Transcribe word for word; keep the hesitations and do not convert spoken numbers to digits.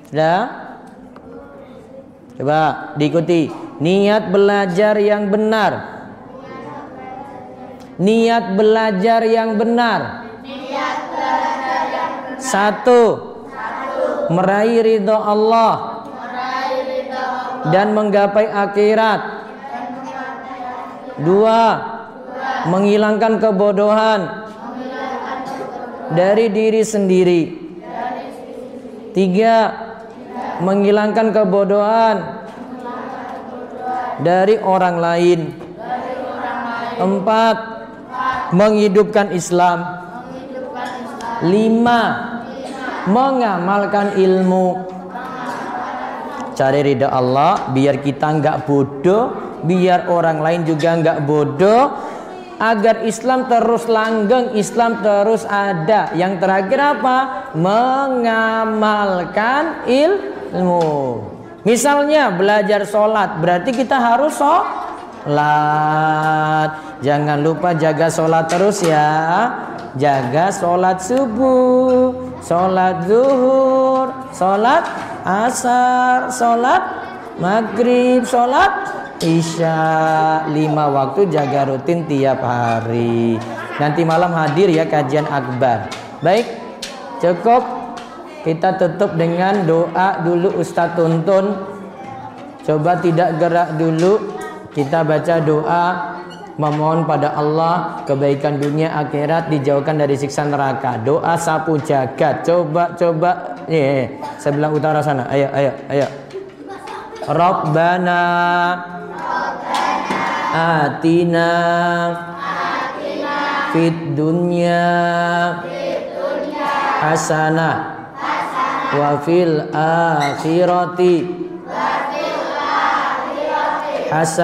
Sudah? Coba diikuti. Niat belajar yang benar. Niat belajar yang benar. Niat belajar yang benar. Satu. Satu. Meraih ridho Allah. Meraih ridho Allah. Dan menggapai akhirat. Dan menggapai akhirat. Dua. Dua. Menghilangkan kebodohan. Menghilangkan kebodohan. Dari diri sendiri. Dari diri sendiri. Tiga. Tiga. Menghilangkan kebodohan. Menghilangkan kebodohan. Dari orang lain. Dari orang lain. Empat. Menghidupkan Islam. Menghidupkan Islam. Lima. Mengamalkan ilmu. Cari ridha Allah biar kita nggak bodoh, biar orang lain juga nggak bodoh, agar Islam terus langgeng, Islam terus ada. Yang terakhir apa? Mengamalkan ilmu. Misalnya belajar sholat, berarti kita harus sholat. Jangan lupa jaga sholat terus ya. Jaga sholat subuh, sholat zuhur, sholat asar, sholat maghrib, sholat isya. Lima waktu jaga rutin tiap hari. Nanti malam hadir ya kajian akbar. Baik, cukup. Kita tutup dengan doa dulu Ustadz tuntun. Coba tidak gerak dulu. Kita baca doa memohon pada Allah kebaikan dunia akhirat, dijauhkan dari siksa neraka. Doa sapu jagat. Coba coba nih sebelah utara sana. Ayo ayo ayo. Rabbana atina fid dunya hasanah wa fil akhirati hasanah